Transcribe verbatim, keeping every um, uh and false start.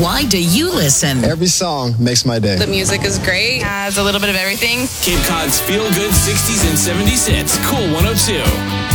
why do you listen? Every song makes my day. The music is great. Has a little bit of everything. Cape Cod's feel-good sixties and seventies hits. Cool one oh two.